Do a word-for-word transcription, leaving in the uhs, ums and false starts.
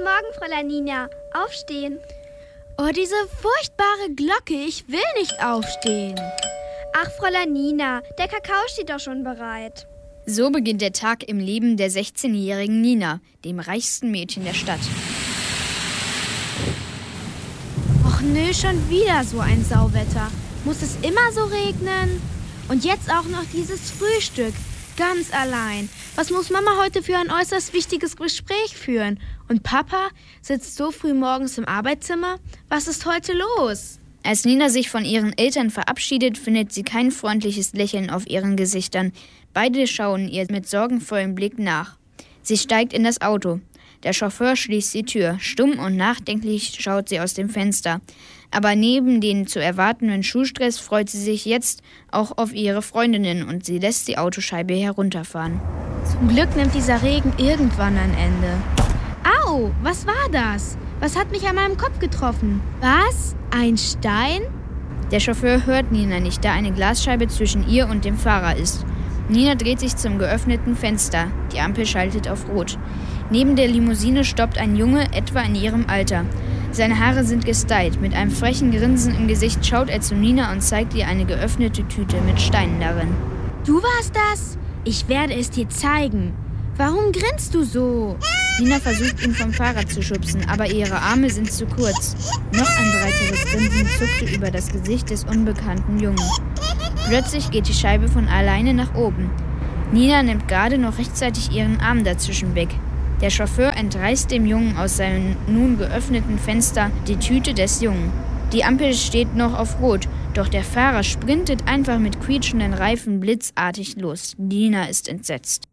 Guten Morgen, Fräulein Nina. Aufstehen. Oh, diese furchtbare Glocke. Ich will nicht aufstehen. Ach, Fräulein Nina, der Kakao steht doch schon bereit. So beginnt der Tag im Leben der sechzehnjährigen Nina, dem reichsten Mädchen der Stadt. Och nö, schon wieder so ein Sauwetter. Muss es immer so regnen? Und jetzt auch noch dieses Frühstück. Ganz allein. Was muss Mama heute für ein äußerst wichtiges Gespräch führen? Und Papa sitzt so früh morgens im Arbeitszimmer? Was ist heute los? Als Nina sich von ihren Eltern verabschiedet, findet sie kein freundliches Lächeln auf ihren Gesichtern. Beide schauen ihr mit sorgenvollem Blick nach. Sie steigt in das Auto. Der Chauffeur schließt die Tür. Stumm und nachdenklich schaut sie aus dem Fenster. Aber neben dem zu erwartenden Schulstress freut sie sich jetzt auch auf ihre Freundinnen und sie lässt die Autoscheibe herunterfahren. Zum Glück nimmt dieser Regen irgendwann ein Ende. Au, was war das? Was hat mich an meinem Kopf getroffen? Was? Ein Stein? Der Chauffeur hört Nina nicht, da eine Glasscheibe zwischen ihr und dem Fahrer ist. Nina dreht sich zum geöffneten Fenster. Die Ampel schaltet auf Rot. Neben der Limousine stoppt ein Junge, etwa in ihrem Alter. Seine Haare sind gestylt. Mit einem frechen Grinsen im Gesicht schaut er zu Nina und zeigt ihr eine geöffnete Tüte mit Steinen darin. Du warst das? Ich werde es dir zeigen. Warum grinst du so? Nina versucht, ihn vom Fahrrad zu schubsen, aber ihre Arme sind zu kurz. Noch ein breiteres Grinsen zuckte über das Gesicht des unbekannten Jungen. Plötzlich geht die Scheibe von alleine nach oben. Nina nimmt gerade noch rechtzeitig ihren Arm dazwischen weg. Der Chauffeur entreißt dem Jungen aus seinem nun geöffneten Fenster die Tüte des Jungen. Die Ampel steht noch auf Rot, doch der Fahrer sprintet einfach mit quietschenden Reifen blitzartig los. Nina ist entsetzt.